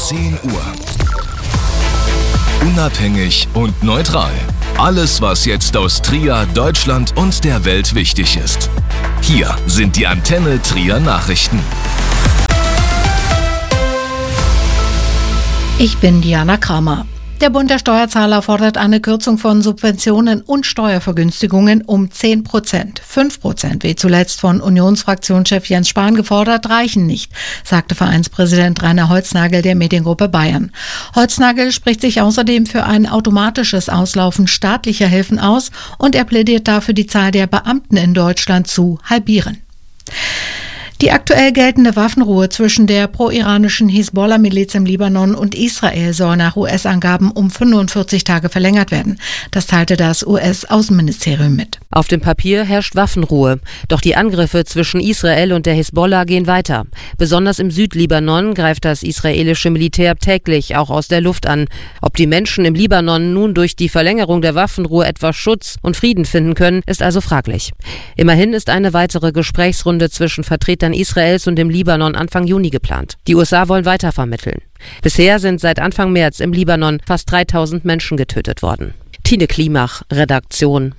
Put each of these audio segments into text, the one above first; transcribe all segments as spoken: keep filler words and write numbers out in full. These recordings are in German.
zehn Uhr. Unabhängig und neutral. Alles, was jetzt aus Trier, Deutschland und der Welt wichtig ist. Hier sind die Antenne Trier Nachrichten. Ich bin Diana Kramer. Der Bund der Steuerzahler fordert eine Kürzung von Subventionen und Steuervergünstigungen um zehn Prozent. fünf Prozent, wie zuletzt von Unionsfraktionschef Jens Spahn gefordert, reichen nicht, sagte Vereinspräsident Rainer Holznagel der Mediengruppe Bayern. Holznagel spricht sich außerdem für ein automatisches Auslaufen staatlicher Hilfen aus und er plädiert dafür, die Zahl der Beamten in Deutschland zu halbieren. Die aktuell geltende Waffenruhe zwischen der pro-iranischen Hisbollah-Miliz im Libanon und Israel soll nach U S-Angaben um fünfundvierzig Tage verlängert werden. Das teilte das U S-Außenministerium mit. Auf dem Papier herrscht Waffenruhe. Doch die Angriffe zwischen Israel und der Hisbollah gehen weiter. Besonders im Südlibanon greift das israelische Militär täglich auch aus der Luft an. Ob die Menschen im Libanon nun durch die Verlängerung der Waffenruhe etwas Schutz und Frieden finden können, ist also fraglich. Immerhin ist eine weitere Gesprächsrunde zwischen Vertretern Israels und dem Libanon Anfang Juni geplant. Die U S A wollen weiter vermitteln. Bisher sind seit Anfang März im Libanon fast dreitausend Menschen getötet worden. Tine Klimach, Redaktion.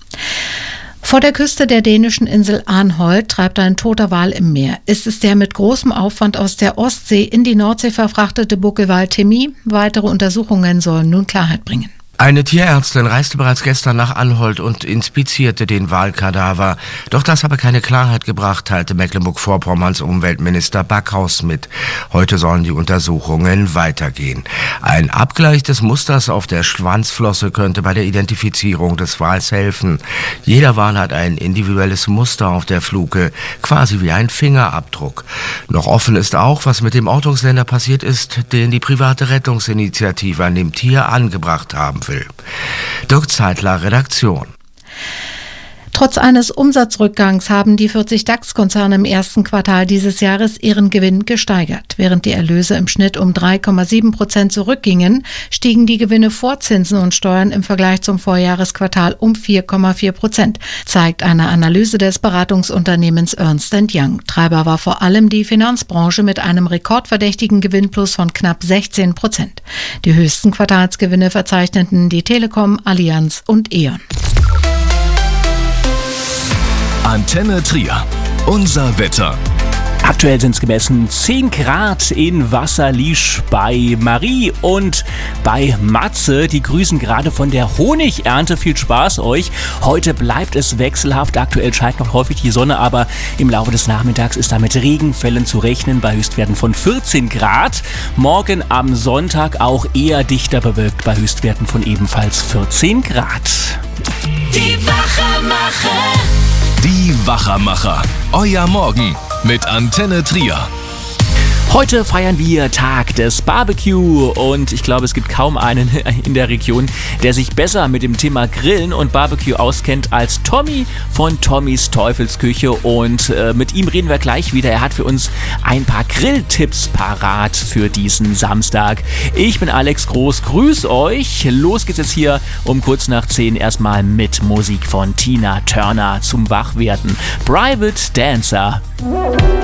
Vor der Küste der dänischen Insel Arnholt treibt ein toter Wal im Meer. Ist es der mit großem Aufwand aus der Ostsee in die Nordsee verfrachtete Buckelwal Timmy? Weitere Untersuchungen sollen nun Klarheit bringen. Eine Tierärztin reiste bereits gestern nach Anholt und inspizierte den Walkadaver. Doch das habe keine Klarheit gebracht, teilte Mecklenburg-Vorpommerns Umweltminister Backhaus mit. Heute sollen die Untersuchungen weitergehen. Ein Abgleich des Musters auf der Schwanzflosse könnte bei der Identifizierung des Wals helfen. Jeder Wal hat ein individuelles Muster auf der Fluke, quasi wie ein Fingerabdruck. Noch offen ist auch, was mit dem Ortungsländer passiert ist, den die private Rettungsinitiative an dem Tier angebracht haben will. Dirk Zeitler, Redaktion. Trotz eines Umsatzrückgangs haben die vierzig DAX-Konzerne im ersten Quartal dieses Jahres ihren Gewinn gesteigert. Während die Erlöse im Schnitt um drei Komma sieben Prozent zurückgingen, stiegen die Gewinne vor Zinsen und Steuern im Vergleich zum Vorjahresquartal um vier Komma vier Prozent, zeigt eine Analyse des Beratungsunternehmens Ernst and Young. Treiber war vor allem die Finanzbranche mit einem rekordverdächtigen Gewinnplus von knapp sechzehn Prozent. Die höchsten Quartalsgewinne verzeichneten die Telekom, Allianz und E.ON. Antenne Trier. Unser Wetter. Aktuell sind es gemessen zehn Grad in Wasserliesch bei Marie und bei Matze. Die grüßen gerade von der Honigernte. Viel Spaß euch. Heute bleibt es wechselhaft. Aktuell scheint noch häufig die Sonne, aber im Laufe des Nachmittags ist da mit Regenfällen zu rechnen bei Höchstwerten von vierzehn Grad. Morgen am Sonntag auch eher dichter bewölkt bei Höchstwerten von ebenfalls vierzehn Grad. Die Wachermacher. Die Wachermacher. Euer Morgen mit Antenne Trier. Heute feiern wir Tag des Barbecue und ich glaube, es gibt kaum einen in der Region, der sich besser mit dem Thema Grillen und Barbecue auskennt als Tommy von Tommys Teufelsküche und äh, mit ihm reden wir gleich wieder. Er hat für uns ein paar Grilltipps parat für diesen Samstag. Ich bin Alex Groß, grüß euch. Los geht's jetzt hier um kurz nach zehn erstmal mit Musik von Tina Turner zum Wachwerden. Private Dancer.